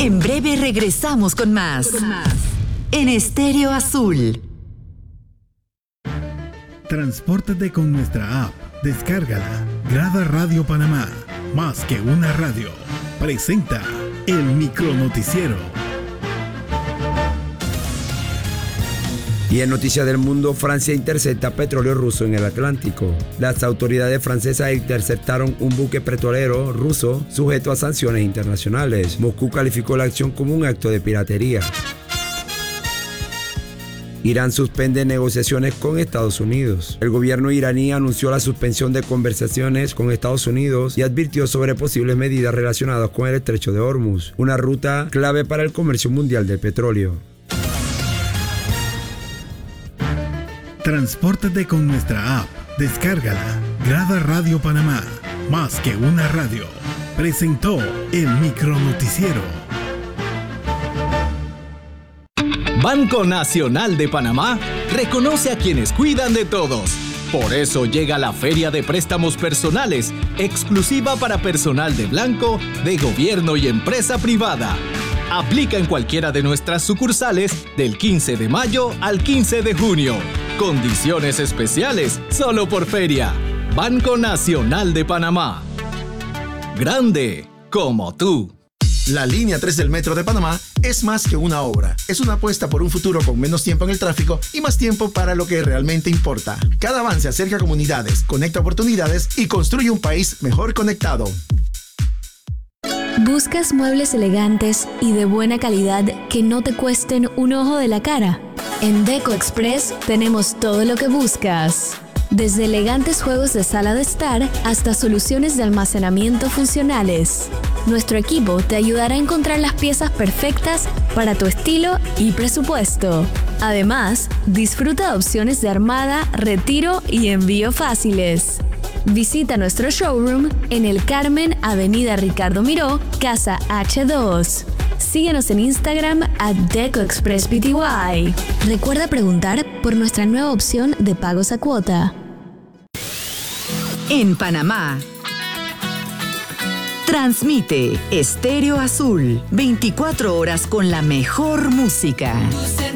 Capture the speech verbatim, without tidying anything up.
En breve regresamos con más. Con más. En Estéreo Azul. Transpórtate con nuestra app. Descárgala. Grada Radio Panamá. Más que una radio. Presenta el micronoticiero. Y en Noticias del Mundo, Francia intercepta petróleo ruso en el Atlántico. Las autoridades francesas interceptaron un buque petrolero ruso sujeto a sanciones internacionales. Moscú calificó la acción como un acto de piratería. Irán suspende negociaciones con Estados Unidos. El gobierno iraní anunció la suspensión de conversaciones con Estados Unidos y advirtió sobre posibles medidas relacionadas con el Estrecho de Hormuz, una ruta clave para el comercio mundial del petróleo. Transpórtate con nuestra app. Descárgala. Grada Radio Panamá. Más que una radio. Presentó el micronoticiero. Banco Nacional de Panamá reconoce a quienes cuidan de todos. Por eso llega la Feria de Préstamos Personales, exclusiva para personal de blanco, de gobierno y empresa privada. Aplica en cualquiera de nuestras sucursales del quince de mayo al quince de junio. Condiciones especiales solo por feria. Banco Nacional de Panamá. Grande como tú. La línea tres del Metro de Panamá es más que una obra. Es una apuesta por un futuro con menos tiempo en el tráfico y más tiempo para lo que realmente importa. Cada avance acerca a comunidades, conecta oportunidades y construye un país mejor conectado. ¿Buscas muebles elegantes y de buena calidad que no te cuesten un ojo de la cara? En Deco Express tenemos todo lo que buscas. Desde elegantes juegos de sala de estar hasta soluciones de almacenamiento funcionales. Nuestro equipo te ayudará a encontrar las piezas perfectas para tu estilo y presupuesto. Además, disfruta de opciones de armada, retiro y envío fáciles. Visita nuestro showroom en El Carmen, Avenida Ricardo Miró, Casa H dos. Síguenos en Instagram at DecoExpressPty. Recuerda preguntar por nuestra nueva opción de pagos a cuota. En Panamá. Transmite Estéreo Azul, veinticuatro horas con la mejor música.